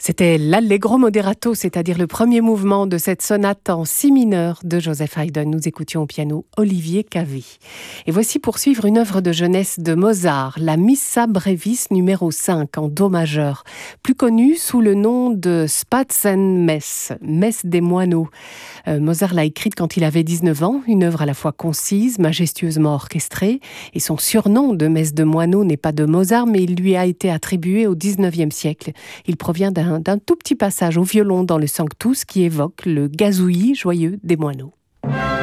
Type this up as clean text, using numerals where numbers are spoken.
C'était l'Allegro moderato, c'est-à-dire le premier mouvement de cette sonate en si mineur de Joseph Haydn. Nous écoutions au piano Olivier Cavy. Et voici pour suivre une œuvre de jeunesse de Mozart, la Missa Brevis numéro 5 en do majeur, plus connue sous le nom de Spatzenmesse, messe des moineaux. Mozart l'a écrite quand il avait 19 ans, une œuvre à la fois concise, majestueusement orchestrée, et son surnom de messe de moineaux n'est pas de Mozart, mais il lui a été attribué au 19e siècle. Il provient d'un tout petit passage au violon dans le Sanctus qui évoque le gazouillis joyeux des moineaux.